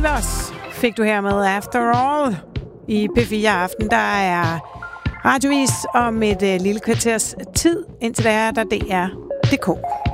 Killers fik du her med After All. I P4 Aften, der er radiovis om et lille kvarters tid, indtil der er der DR.dk.